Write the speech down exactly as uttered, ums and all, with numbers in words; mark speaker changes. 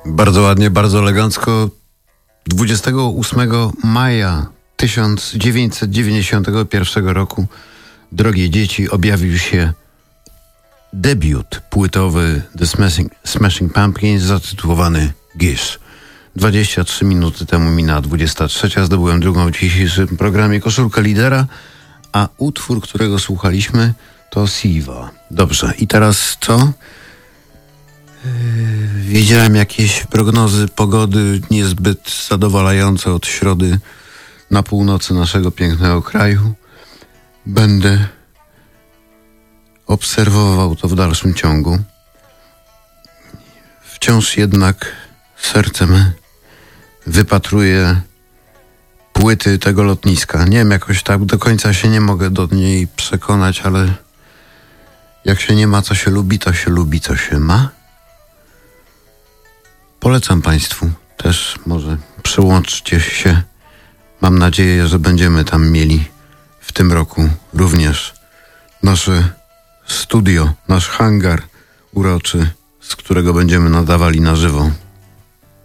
Speaker 1: Bardzo ładnie, bardzo elegancko. dwudziestego ósmego maja tysiąc dziewięćset dziewięćdziesiątego pierwszego roku, drogie dzieci, objawił się debiut płytowy The Smashing, Smashing Pumpkins zatytułowany Gish. dwadzieścia trzy minuty temu minęła dwudziesta trzecia. Zdobyłem drugą w dzisiejszym programie koszulkę lidera, a utwór, którego słuchaliśmy, to Siva. Dobrze, i teraz co? Yy, widziałem jakieś prognozy pogody niezbyt zadowalające od środy na północy naszego pięknego kraju. Będę obserwował to w dalszym ciągu. Wciąż jednak sercem wypatruję płyty tego lotniska. Nie wiem, jakoś tak do końca się nie mogę do niej przekonać, ale jak się nie ma, co się lubi, to się lubi, co się ma. Polecam Państwu też, może przyłączcie się. Mam nadzieję, że będziemy tam mieli w tym roku również nasze studio, nasz hangar uroczy, z którego będziemy nadawali na żywo.